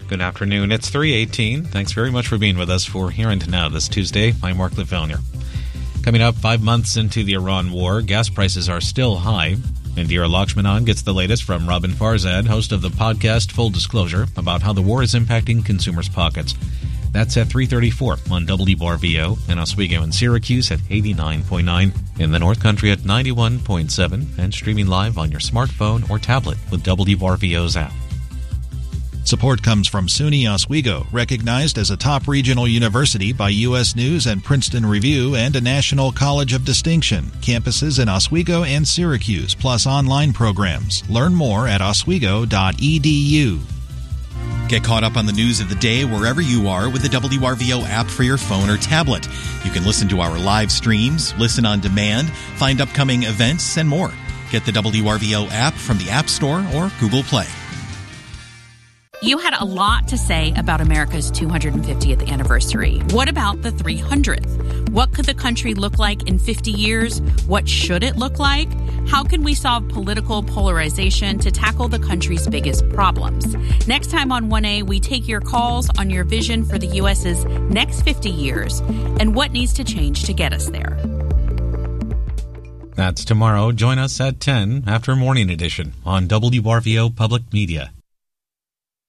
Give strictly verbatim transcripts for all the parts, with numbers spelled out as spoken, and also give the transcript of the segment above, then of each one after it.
Good afternoon. It's three eighteen. Thanks very much for being with us for Here and Now this Tuesday. I'm Mark Lefellner. Coming up, five months into the Iran war, gas prices are still high. Indira Lakshmanan gets the latest from Robin Farzad, host of the podcast Full Disclosure, about how the war is impacting consumers' pockets. That's at three thirty-four on W R V O, in Oswego and Syracuse at eighty-nine point nine, in the North Country at ninety-one point seven, and streaming live on your smartphone or tablet with W R V O's app. Support comes from SUNY Oswego, recognized as a top regional university by U S News and Princeton Review and a National College of Distinction. Campuses in Oswego and Syracuse, plus online programs. Learn more at oswego dot e d u. Get caught up on the news of the day wherever you are with the W R V O app for your phone or tablet. You can listen to our live streams, listen on demand, find upcoming events, and more. Get the W R V O app from the App Store or Google Play. You had a lot to say about America's two hundred fiftieth anniversary. What about the three hundredth? What could the country look like in fifty years? What should it look like? How can we solve political polarization to tackle the country's biggest problems? Next time on one A, we take your calls on your vision for the U S's next fifty years and what needs to change to get us there. That's tomorrow. Join us at ten after Morning Edition on W R V O Public Media.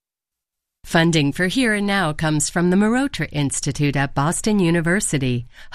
Funding for Here and Now comes from the Marotra Institute at Boston University.